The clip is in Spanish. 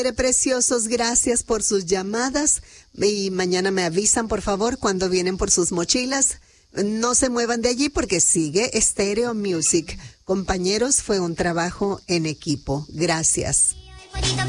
Preciosos, gracias por sus llamadas y mañana me avisan, por favor, cuando vienen por sus mochilas. No se muevan de allí porque sigue Stereo Music. Compañeros, fue un trabajo en equipo. Gracias.